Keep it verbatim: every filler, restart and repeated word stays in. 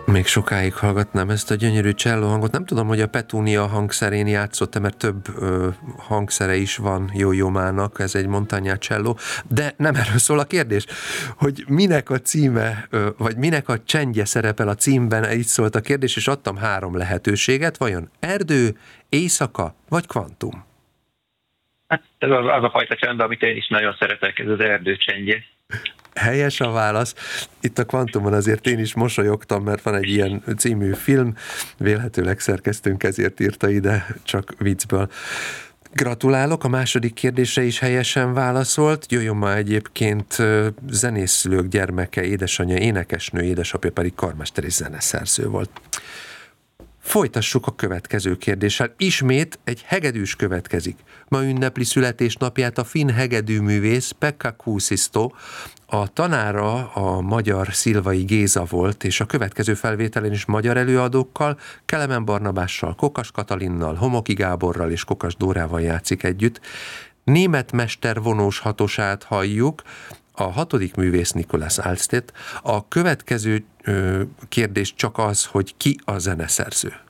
Még sokáig hallgatnám ezt a gyönyörű cselló hangot. Nem tudom, hogy a Petúnia hangszerén játszott, mert több ö, hangszere is van Jó-Jómának, ez egy Montagnard cselló, de nem erről szól a kérdés, hogy minek a címe, ö, vagy minek a csendje szerepel a címben, így szólt a kérdés, és adtam három lehetőséget, vajon erdő, éjszaka, vagy kvantum? Hát ez az, az a fajta csend, amit én is nagyon szeretek, ez az erdő csendje. Helyes a válasz. Itt a Kvantumon azért én is mosolyogtam, mert van egy ilyen című film, vélhetőleg szerkesztőnk ezért írta ide, csak viccből. Gratulálok, a második kérdésre is helyesen válaszolt. Jöjjön ma egyébként zenészszülők gyermeke, édesanyja énekesnő, édesapja pedig karmester és zeneszerző volt. Folytassuk a következő kérdéssel. Ismét egy hegedűs következik. Ma ünnepli születésnapját a finn hegedűművész Pekka Kuusisto. A tanára a magyar Szilvai Géza volt, és a következő felvételen is magyar előadókkal, Kelemen Barnabással, Kokas Katalinnal, Homoki Gáborral és Kokas Dórával játszik együtt. Német mester vonós hatosát halljuk, a hatodik művész Nicolas Alstedt. A következő ö, kérdés csak az, hogy ki a zeneszerző.